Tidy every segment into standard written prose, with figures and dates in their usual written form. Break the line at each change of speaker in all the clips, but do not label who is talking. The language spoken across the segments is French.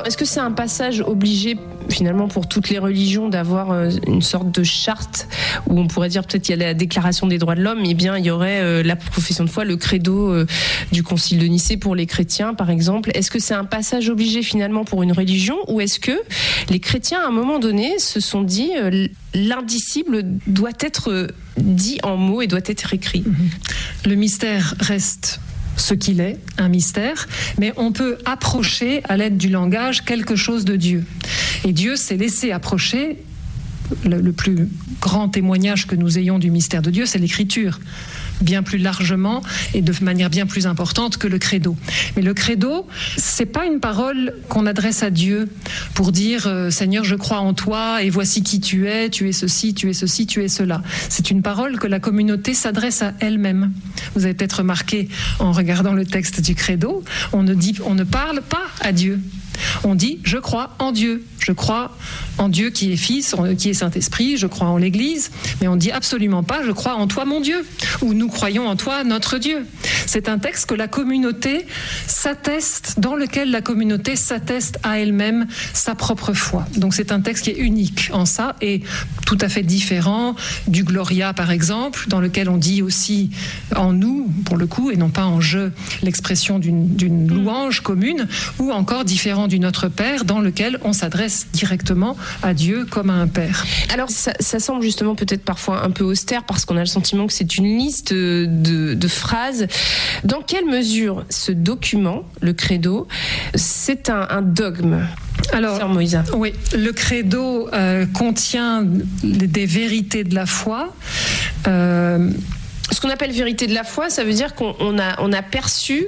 est-ce que c'est un passage obligé finalement pour toutes les religions d'avoir une sorte de charte où on pourrait dire peut-être qu'il y a la déclaration des droits de l'homme, et bien il y aurait la profession de foi, le credo du concile de Nicée pour les chrétiens par exemple. Est-ce que c'est un passage obligé finalement pour une religion, ou est-ce que les chrétiens à un moment donné se sont dit l'indicible doit être dit en mots et doit être écrit?
Le mystère reste ce qu'il est, un mystère, mais on peut approcher à l'aide du langage quelque chose de Dieu. Et Dieu s'est laissé approcher. Le plus grand témoignage que nous ayons du mystère de Dieu, c'est l'Écriture, bien plus largement et de manière bien plus importante que le credo. Mais le credo, c'est pas une parole qu'on adresse à Dieu pour dire Seigneur, je crois en toi et voici qui tu es ceci, tu es ceci, tu es cela. C'est une parole que la communauté s'adresse à elle-même. Vous avez peut-être remarqué en regardant le texte du credo, on ne parle pas à Dieu. On dit je crois en Dieu. Je crois en Dieu qui est Fils, qui est Saint-Esprit, je crois en l'Église, mais on ne dit absolument pas « je crois en toi mon Dieu » ou « nous croyons en toi notre Dieu ». C'est un texte que la communauté s'atteste, dans lequel la communauté s'atteste à elle-même sa propre foi. Donc c'est un texte qui est unique en ça et tout à fait différent du Gloria par exemple, dans lequel on dit aussi en nous, pour le coup, et non pas en je, l'expression d'une louange commune, ou encore différent du Notre Père, dans lequel on s'adresse directement à Dieu comme à un père.
Alors ça semble justement peut-être parfois un peu austère parce qu'on a le sentiment que c'est une liste de phrases. Dans quelle mesure ce document, le credo, c'est un dogme ?
Alors,
Sœur Moïsa.
Oui, le credo contient des vérités de la foi.
Ce qu'on appelle vérité de la foi, ça veut dire qu'on a perçu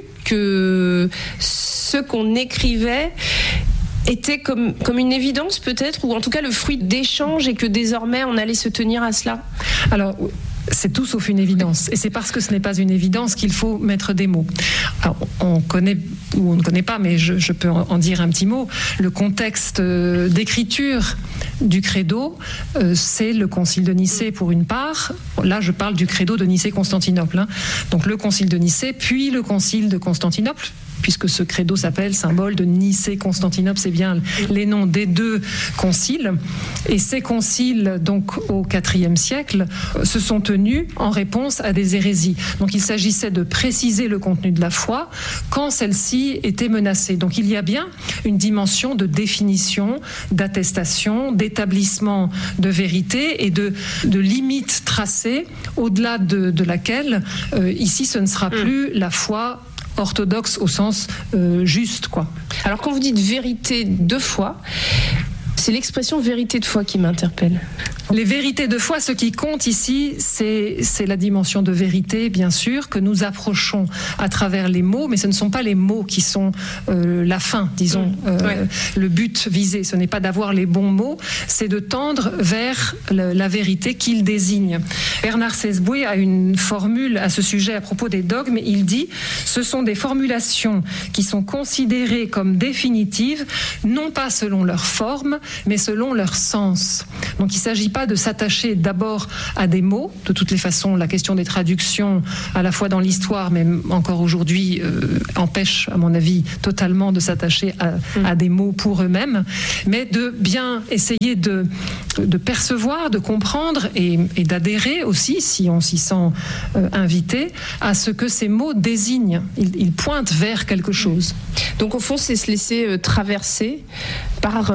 que ce qu'on écrivait était comme une évidence peut-être, ou en tout cas le fruit d'échanges, et que désormais on allait se tenir à cela.
Alors, c'est tout sauf une évidence. Et c'est parce que ce n'est pas une évidence qu'il faut mettre des mots. Alors, on connaît, ou on ne connaît pas, mais je peux en dire un petit mot. Le contexte d'écriture du credo, c'est le concile de Nicée pour une part. Là, je parle du credo de Nicée-Constantinople. Donc le concile de Nicée, puis le concile de Constantinople, puisque ce credo s'appelle symbole de Nicée-Constantinople, c'est bien les noms des deux conciles. Et ces conciles, donc au IVe siècle, se sont tenus en réponse à des hérésies. Donc il s'agissait de préciser le contenu de la foi quand celle-ci était menacée. Donc il y a bien une dimension de définition, d'attestation, d'établissement de vérité et de limites tracées, au-delà de laquelle, ici, ce ne sera plus la foi orthodoxe au sens juste, quoi.
Alors quand vous dites vérité de foi, c'est l'expression vérité de foi qui m'interpelle.
Les vérités de foi, ce qui compte ici, c'est la dimension de vérité, bien sûr, que nous approchons à travers les mots, mais ce ne sont pas les mots qui sont la fin, disons, le but visé. Ce n'est pas d'avoir les bons mots, c'est de tendre vers la vérité qu'ils désignent. Bernard Sesboué a une formule à ce sujet à propos des dogmes. Il dit « Ce sont des formulations qui sont considérées comme définitives, non pas selon leur forme, mais selon leur sens. » Donc il ne s'agit pas de s'attacher d'abord à des mots. De toutes les façons, la question des traductions, à la fois dans l'histoire, mais encore aujourd'hui, empêche, à mon avis, totalement de s'attacher à des mots pour eux-mêmes, mais de bien essayer de percevoir, de comprendre et d'adhérer aussi, si on s'y sent invité, à ce que ces mots désignent. Ils pointent vers quelque chose.
Donc au fond, c'est se laisser traverser par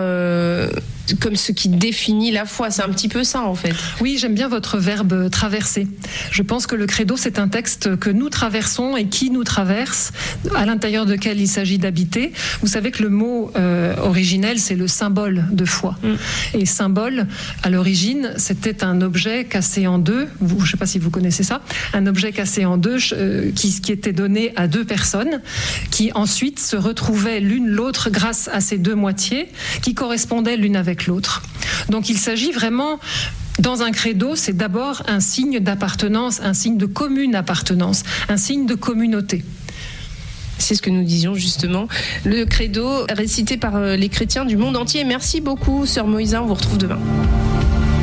comme ce qui définit la foi. C'est un petit peu ça, en fait.
Oui, j'aime bien votre verbe « traverser ». Je pense que le credo, c'est un texte que nous traversons et qui nous traverse, à l'intérieur duquel il s'agit d'habiter. Vous savez que le mot originel, c'est le symbole de foi. Et symbole, à l'origine, c'était un objet cassé en deux. Je ne sais pas si vous connaissez ça. Un objet cassé en deux qui était donné à deux personnes, qui ensuite se retrouvaient l'une l'autre grâce à ces deux moitiés, qui correspondaient l'une avec l'autre. Donc il s'agit vraiment, dans un credo, c'est d'abord un signe d'appartenance, un signe de commune appartenance, un signe de communauté.
C'est ce que nous disions justement, le credo récité par les chrétiens du monde entier. Merci beaucoup, Sœur Moïsa, on vous retrouve demain.